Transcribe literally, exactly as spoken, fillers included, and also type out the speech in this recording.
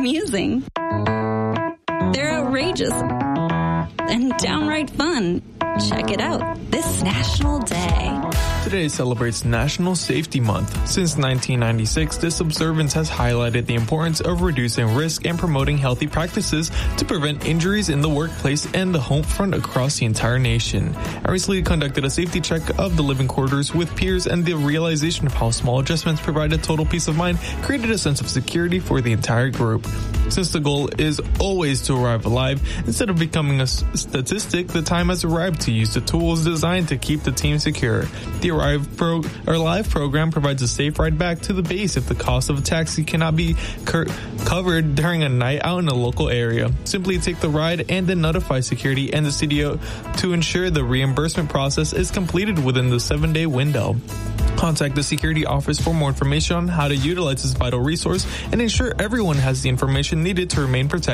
amusing. They're outrageous and downright fun. Check it out this National Day. Today celebrates National Safety Month. Since nineteen ninety-six, this observance has highlighted the importance of reducing risk and promoting healthy practices to prevent injuries in the workplace and the home front across the entire nation. I recently conducted a safety check of the living quarters with peers, and the realization of how small adjustments provide a total peace of mind created a sense of security for the entire group. Since the goal is always to arrive alive, instead of becoming a statistic, the time has arrived to use the tools designed to keep the team secure. The Arrive Pro, our live program provides a safe ride back to the base if the cost of a taxi cannot be cur- covered during a night out in a local area. Simply take the ride and then notify security and the studio to ensure the reimbursement process is completed within the seven-day window. Contact the security office for more information on how to utilize this vital resource and ensure everyone has the information needed to remain protected.